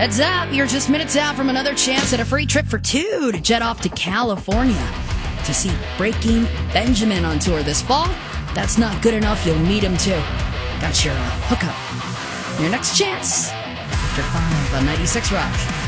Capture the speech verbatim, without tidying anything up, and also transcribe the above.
Heads up, you're just minutes out from another chance at a free trip for two to jet off to California to see Breaking Benjamin on tour this fall. If that's not good enough, you'll meet him too. Got your uh, hookup. Your next chance after five on ninety-six Rock.